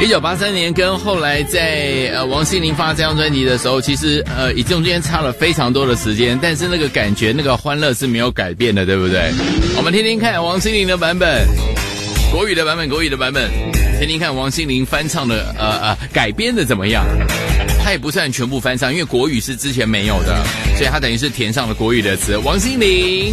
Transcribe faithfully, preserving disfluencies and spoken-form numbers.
一九八三年跟后来在呃王心凌发这张专辑的时候，其实呃已经中间差了非常多的时间，但是那个感觉那个欢乐是没有改变的，对不对？我们听听看王心凌的版本，国语的版本，国语的版本，听听看王心凌翻唱的呃呃改编的怎么样？它也不算全部翻唱，因为国语是之前没有的，所以它等于是填上了国语的词。王心凌。